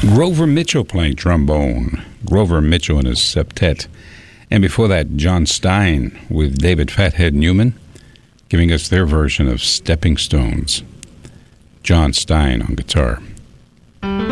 Grover Mitchell playing trombone. Grover Mitchell and his septet. And before that, John Stein with David Fathead Newman giving us their version of Stepping Stones. John Stein on guitar.